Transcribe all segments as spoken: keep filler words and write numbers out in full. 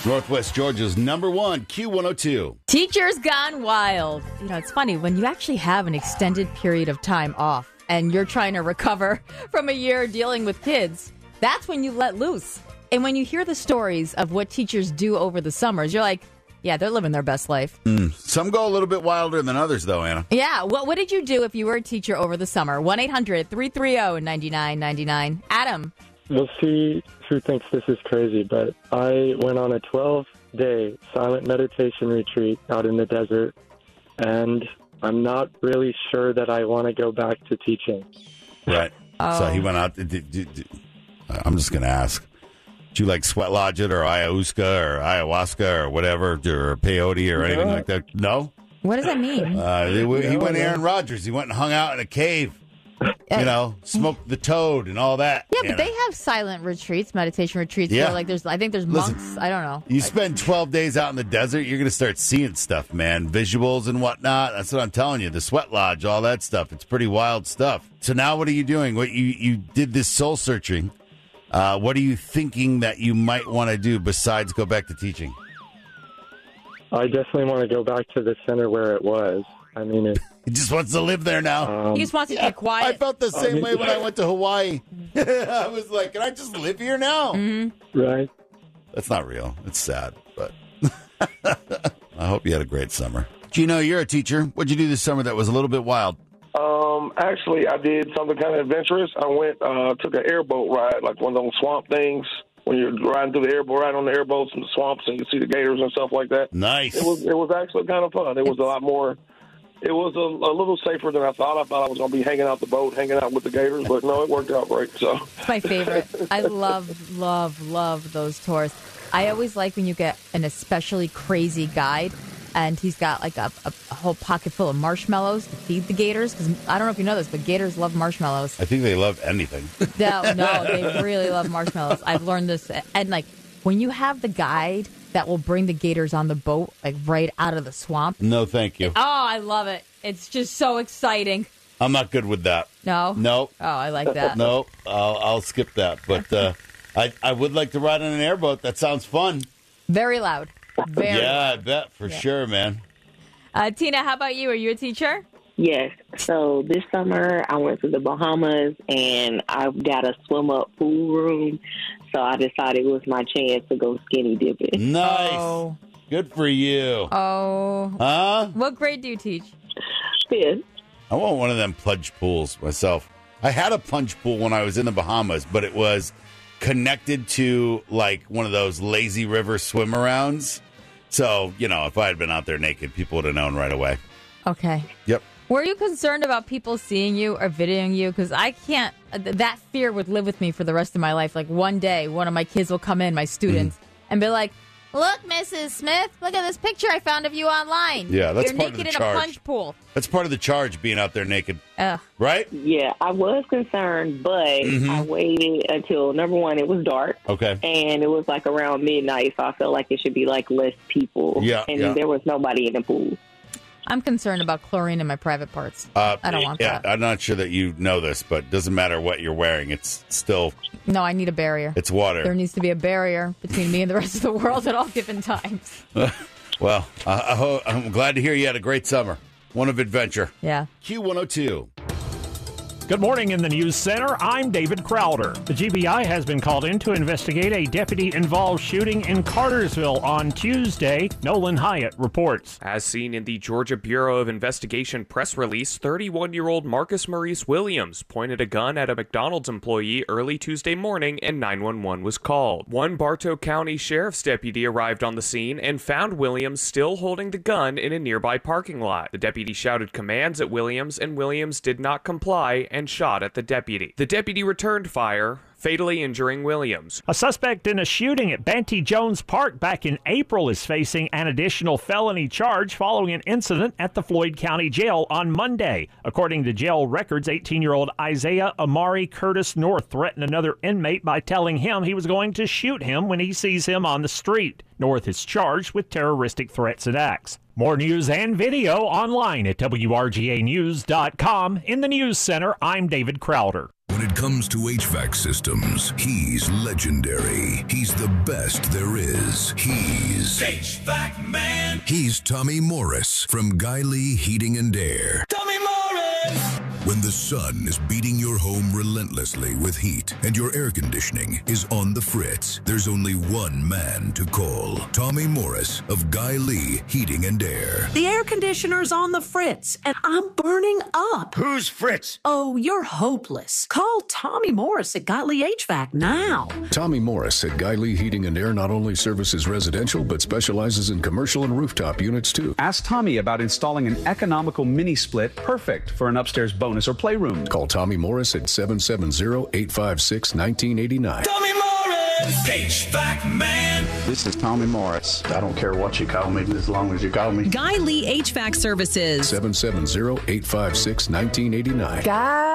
Northwest Georgia's number one, Q one oh two. Teachers gone wild. You know, it's funny, when you actually have an extended period of time off and you're trying to recover from a year dealing with kids, that's when you let loose. And when you hear the stories of what teachers do over the summers, you're like, yeah, they're living their best life. Mm. Some go a little bit wilder than others, though, Anna. Yeah. What, what did you do if you were a teacher over the summer? one eight hundred three three zero nine nine nine nine. Adam. We'll see who thinks this is crazy, but I went on a twelve-day silent meditation retreat out in the desert, and I'm not really sure that I want to go back to teaching. Right. Oh. So he went out. Did, did, did, I'm just going to ask. Did you like sweat lodge it or ayahuasca or ayahuasca or whatever, or peyote or anything No. like that? No? What does that mean? Uh, he, he went Aaron Rodgers. He went and hung out in a cave. You know, smoked the toad and all that. Yeah, but Anna. they have silent retreats, meditation retreats. Yeah. Where, like, there's, I think there's Listen, monks. I don't know. You spend twelve days out in the desert, you're going to start seeing stuff, man. Visuals and whatnot. That's what I'm telling you. The sweat lodge, all that stuff. It's pretty wild stuff. So now what are you doing? What you, you did this soul searching. Uh, what are you thinking that you might want to do besides go back to teaching? I definitely want to go back to the center where it was. I mean, it, He just wants to live there now. um, He just wants to Yeah, get quiet. I felt the same way when I went to Hawaii. I was like, can I just live here now? Mm-hmm. right? That's not real. It's sad, but I hope you had a great summer. Gino, you're a teacher. What'd you do this summer that was a little bit wild? Um, actually, I did something kind of adventurous. I went, uh, took an airboat ride, like one of those swamp things. When you're riding through the airboat, right on the airboats in the swamps, and you see the gators and stuff like that. Nice. It was, it was actually kind of fun. It was a lot more. It was a, a little safer than I thought. I thought I was going to be hanging out the boat, hanging out with the gators, but no, it worked out great. So It's my favorite. I love, love, love those tours. I always like when you get an especially crazy guide and he's got like a, a, a whole pocket full of marshmallows to feed the gators. Because I don't know if you know this, but gators love marshmallows. I think they love anything. No, no, they really love marshmallows. I've learned this. And like when you have the guide that will bring the gators on the boat, like right out of the swamp. No, thank you. Oh, I love it. It's just so exciting. I'm not good with that. No? No. Oh, I like that. No, I'll, I'll skip that. But uh, I, I would like to ride on an airboat. That sounds fun. Very loud. Very Yeah, loud. I bet for Yeah. sure, man. Uh, Tina, how about you? Are you a teacher? Yes. So this summer I went to the Bahamas and I've got a swim up pool room. So I decided it was my chance to go skinny dipping. Nice. Oh. Good for you. Oh. Huh? What grade do you teach? Fifth. I want one of them plunge pools myself. I had a plunge pool when I was in the Bahamas, but it was connected to like one of those lazy river swim arounds. So, you know, if I had been out there naked, people would have known right away. Okay. Yep. Were you concerned about people seeing you or videoing you? Because I can't, that fear would live with me for the rest of my life. Like one day, one of my kids will come in, my students, Mm-hmm. and be like, look, Missus Smith, look at this picture I found of you online. Yeah, that's You're part of naked the in a charge. plunge pool. That's part of the charge, being out there naked. Ugh. Right? Yeah, I was concerned, but Mhm. I waited until, number one, it was dark. Okay. And it was like around midnight, so I felt like it should be like less people. Yeah, And yeah. there was nobody in the pool. I'm concerned about chlorine in my private parts. Uh, I don't want yeah, that. I'm not sure that you know this, but it doesn't matter what you're wearing. It's still, No, I need a barrier. it's water. There needs to be a barrier between me and the rest of the world at all given times. Well, I, I ho- I'm glad to hear you had a great summer. One of adventure. Yeah. Q one oh two. Good morning in the News Center. I'm David Crowder. The G B I has been called in to investigate a deputy-involved shooting in Cartersville on Tuesday. Nolan Hyatt reports. As seen in the Georgia Bureau of Investigation press release, thirty-one-year-old Marcus Maurice Williams pointed a gun at a McDonald's employee early Tuesday morning and nine one one was called. One Bartow County Sheriff's deputy arrived on the scene and found Williams still holding the gun in a nearby parking lot. The deputy shouted commands at Williams and Williams did not comply and shot at the deputy. The deputy returned fire, fatally injuring Williams. A suspect in a shooting at Banty Jones Park back in April is facing an additional felony charge following an incident at the Floyd County Jail on Monday. According to jail records, eighteen-year-old Isaiah Amari Curtis North threatened another inmate by telling him he was going to shoot him when he sees him on the street. North is charged with terroristic threats and acts. More news and video online at W R G A news dot com. In the News Center, I'm David Crowder. When it it comes to H V A C systems, he's legendary. He's the best there is. He's H V A C Man. He's Tommy Morris from Guy Lee Heating and Air. Tommy Morris! When the sun is beating your home relentlessly with heat and your air conditioning is on the fritz, there's only one man to call. Tommy Morris of Guy Lee Heating and Air. The air conditioner's on the fritz, and I'm burning up. Who's Fritz? Oh, you're hopeless. Call Tommy Morris at Guy Lee H V A C now. Tommy Morris at Guy Lee Heating and Air not only services residential, but specializes in commercial and rooftop units, too. Ask Tommy about installing an economical mini-split perfect for an upstairs bonus or playroom. Call Tommy Morris at seven seven zero, eight five six, one nine eight nine. Tommy Morris! H V A C Man! This is Tommy Morris. I don't care what you call me, as long as you call me. Guy Lee H V A C Services. seven seven zero, eight five six, one nine eight nine.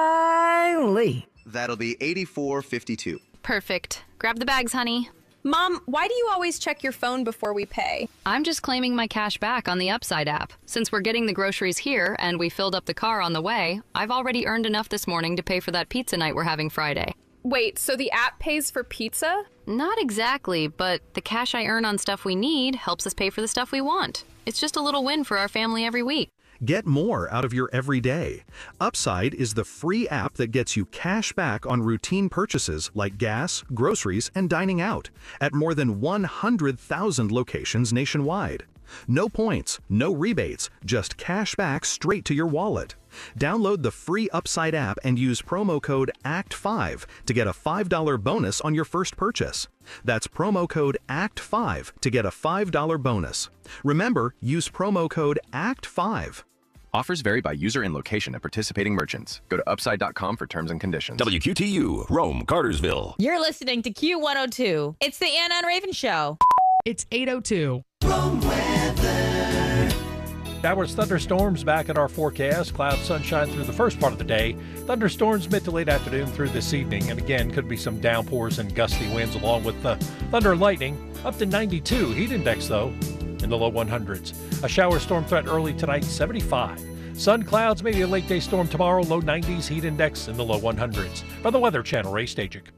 Guy Lee. That'll be eighty-four fifty-two. Perfect. Grab the bags, honey. Mom, why do you always check your phone before we pay? I'm just claiming my cash back on the Upside app. Since we're getting the groceries here and we filled up the car on the way, I've already earned enough this morning to pay for that pizza night we're having Friday. Wait, so the app pays for pizza? Not exactly, but the cash I earn on stuff we need helps us pay for the stuff we want. It's just a little win for our family every week. Get more out of your everyday. Upside is the free app that gets you cash back on routine purchases like gas, groceries, and dining out at more than one hundred thousand locations nationwide. No points, no rebates, just cash back straight to your wallet. Download the free Upside app and use promo code A C T five to get a five dollars bonus on your first purchase. That's promo code A C T five to get a five dollars bonus. Remember, use promo code A C T five. Offers vary by user and location at participating merchants. Go to upside dot com for terms and conditions. W Q T U, Rome, Cartersville. You're listening to Q one oh two. It's the Anna and Raven Show. It's eight oh two. Rome weather. Showers, thunderstorms back in our forecast. Cloud, sunshine through the first part of the day. Thunderstorms mid to late afternoon through this evening. And again, could be some downpours and gusty winds along with the thunder and lightning. Up to ninety-two. Heat index, though, in the low one hundreds. A shower storm threat early tonight, seventy-five. Sun, clouds, maybe a late day storm tomorrow, low nineties. Heat index in the low one hundreds. By the Weather Channel, Ray Stajic.